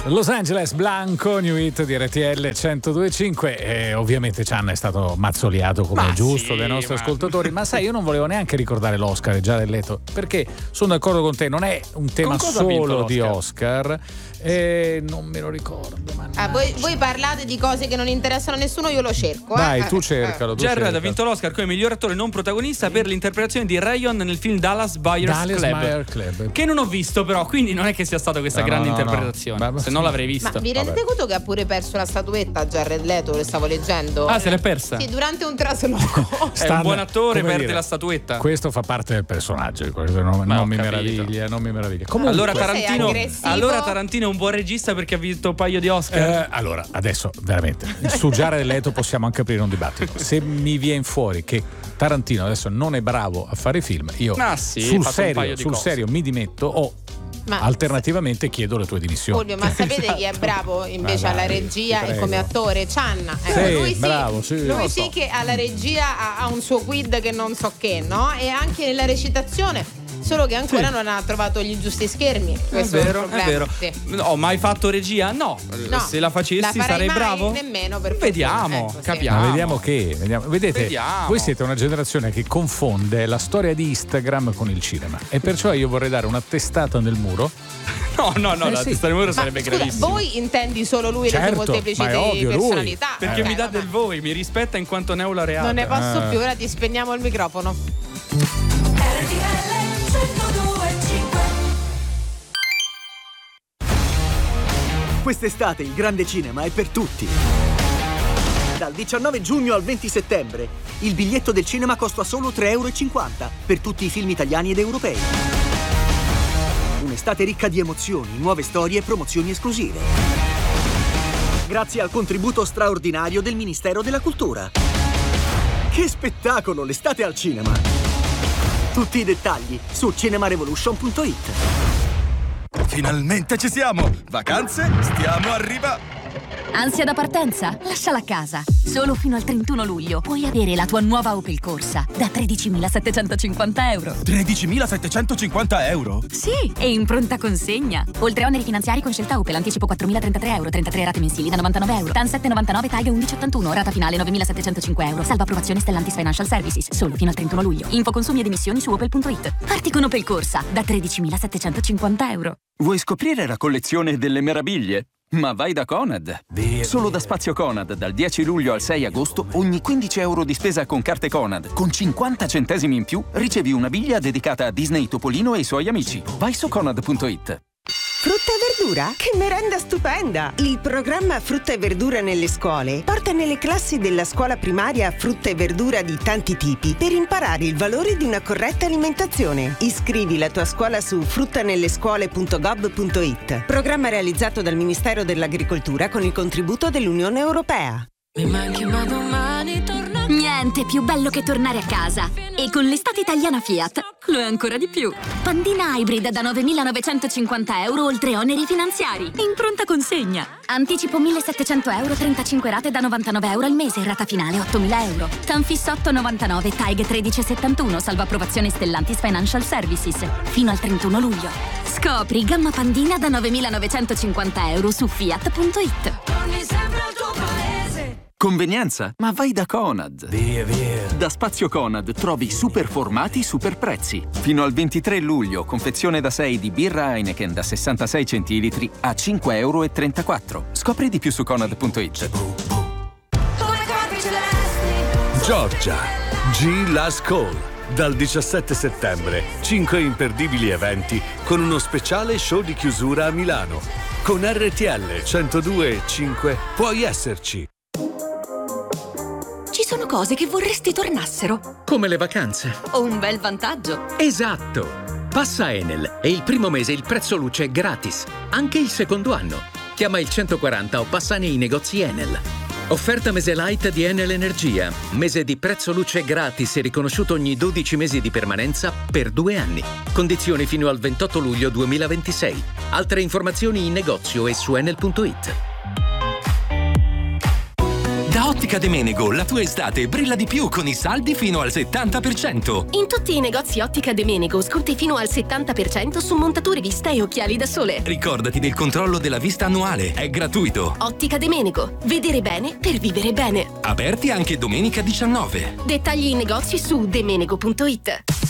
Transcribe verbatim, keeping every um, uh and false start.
Los Angeles Blanco, new hit di R T L centodue e cinque, e ovviamente Chan è stato mazzoliato come ma è giusto sì, dai nostri ma... ascoltatori, ma sai, io non volevo neanche ricordare l'Oscar Jared Leto, perché sono d'accordo con te, non è un tema solo di Oscar, e non me lo ricordo. Ah, voi, voi parlate di cose che non interessano a nessuno, io lo cerco. Vai, eh? tu cercalo. Tu Jared cerca. ha vinto l'Oscar come miglior attore non protagonista per l'interpretazione di Ryan nel film Dallas Buyers Dallas Club, Buyer Club, che non ho visto però, quindi non è che sia stata questa no, grande no, no, interpretazione, no. Ma, se no l'avrei vista. Ma vi rendete conto che ha pure perso la statuetta Jared Leto? Lo stavo leggendo. Ah, se l'è persa? Sì, durante un trasloco. È un buon attore, come perde dire, la statuetta. Questo fa parte del personaggio, questo non, non mi meraviglia, non mi meraviglia. Comunque, allora Tarantino, aggressivo. allora Tarantino è un buon regista perché ha vinto un paio di Oscar. Eh, allora, adesso veramente su Jared Leto possiamo anche aprire un dibattito. Se mi viene fuori che Tarantino adesso non è bravo a fare film, io ah, sì, sul, fatto un serio, paio di sul cose. serio mi dimetto o Ma alternativamente chiedo le tue dimissioni. Fulvio, ma sapete chi è bravo invece Ma alla dai, regia ti e come prego. attore? Chan. Ecco, Sì, lui sì, bravo, sì, lui lo sì so. che alla regia ha, ha un suo quid che non so che, no? E anche nella recitazione. Solo che ancora Sì. non ha trovato gli giusti schermi. È Questo vero, è, è il problema. vero. Sì. Ho mai fatto regia? No. No, Se la facessi la farei sarei mai bravo? Nemmeno per Vediamo, ecco, sì. capiamo. Ma vediamo che vediamo. Vedete, Vediamo. voi siete una generazione che confonde la storia di Instagram con il cinema, e perciò io vorrei dare una testata nel muro. No, no, no, Eh la sì. testa di muro Ma sarebbe scusa, gravissimo. voi intendi solo lui e le Certo, sue molteplici ma è ovvio, lui. personalità? Perché Ok, mi dà vabbè. del voi, mi rispetta in quanto neolaureato. Non ne posso Ah. più, ora ti spegniamo il microfono. Quest'estate il grande cinema è per tutti. Dal diciannove giugno al venti settembre il biglietto del cinema costa solo tre euro e cinquanta per tutti i film italiani ed europei. Un'estate ricca di emozioni, nuove storie e promozioni esclusive. Grazie al contributo straordinario del Ministero della Cultura. Che spettacolo l'estate al cinema! Tutti i dettagli su cinemarevolution punto it. Finalmente ci siamo! Vacanze? Stiamo arrivando! Ansia da partenza? Lasciala a casa. Solo fino al trentuno luglio puoi avere la tua nuova Opel Corsa da tredicimilasettecentocinquanta euro. tredicimilasettecentocinquanta euro? Sì, e in pronta consegna. Oltre a oneri finanziari con scelta Opel, anticipo quattromilatrentatré euro, trentatré rate mensili da novantanove euro. T A N sette virgola novantanove, tag undici virgola ottantuno, rata finale novemilasettecentocinque euro. Salva approvazione Stellantis Financial Services. Solo fino al trentuno luglio. Info consumi ed emissioni su opel punto it. Parti con Opel Corsa da tredicimilasettecentocinquanta euro. Vuoi scoprire la collezione delle meraviglie? Ma vai da Conad. Solo da Spazio Conad, dal dieci luglio al sei agosto, ogni quindici euro di spesa con carte Conad, con cinquanta centesimi in più, ricevi una biglia dedicata a Disney Topolino e i suoi amici. Vai su conad punto it. Frutta e verdura? Che merenda stupenda! Il programma Frutta e verdura nelle scuole porta nelle classi della scuola primaria frutta e verdura di tanti tipi per imparare il valore di una corretta alimentazione. Iscrivi la tua scuola su fruttanellescuole punto gov punto it. Programma realizzato dal Ministero dell'Agricoltura con il contributo dell'Unione Europea. Mi manchi ma domani torno. Niente più bello che tornare a casa. E con l'estate italiana Fiat lo è ancora di più. Pandina Hybrid da novemilanovecentocinquanta euro oltre oneri finanziari. In pronta consegna. Anticipo millesettecento euro, trentacinque rate da novantanove euro al mese. Rata finale ottomila euro. Tanfis otto virgola novantanove, tag tredici virgola settantuno. Salva approvazione Stellantis Financial Services. Fino al trentuno luglio. Scopri gamma Pandina da novemilanovecentocinquanta euro su fiat punto it. Torni sempre al tuo paese. Convenienza? Ma vai da Conad. Via, via. Da Spazio Conad trovi super formati, super prezzi. Fino al ventitré luglio, confezione da sei di birra Heineken da sessantasei centilitri a cinque euro e trentaquattro. Scopri di più su conad punto it. Come campi celesti. Giorgia, G Last Call. Dal diciassette settembre, cinque imperdibili eventi con uno speciale show di chiusura a Milano. Con R T L centodue e cinque puoi esserci. Ci sono cose che vorresti tornassero. Come le vacanze. O un bel vantaggio. Esatto! Passa Enel e il primo mese il prezzo luce è gratis, anche il secondo anno. Chiama il centoquaranta o passa nei negozi Enel. Offerta mese light di Enel Energia. Mese di prezzo luce gratis e riconosciuto ogni dodici mesi di permanenza per due anni. Condizioni fino al ventotto luglio duemilaventisei. Altre informazioni in negozio e su enel punto it. Da Ottica De Menego la tua estate brilla di più con i saldi fino al settanta per cento. In tutti i negozi Ottica De Menego sconti fino al settanta per cento su montature vista e occhiali da sole. Ricordati del controllo della vista annuale, è gratuito. Ottica De Menego, vedere bene per vivere bene. Aperti anche domenica diciannove. Dettagli in negozi su demenego punto it.